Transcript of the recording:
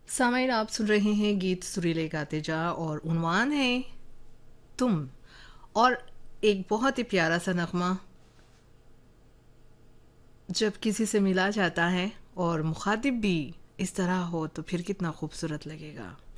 सामाइन आप सुन रहे हैं गीत सुरीले गाते जा और उन्वान है तुम। और एक बहुत ही प्यारा सा नगमा जब किसी से मिला जाता है और मुखातिब भी इस तरह हो तो फिर कितना खूबसूरत लगेगा।